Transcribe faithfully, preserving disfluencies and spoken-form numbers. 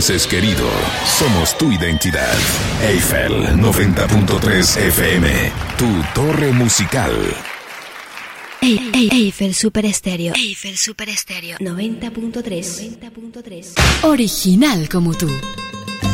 Orenses querido, somos tu identidad. Eiffel noventa punto tres F M, tu torre musical. Ey, ey, Eiffel Super Estéreo. Eiffel Super Estéreo noventa punto tres. Original como tú.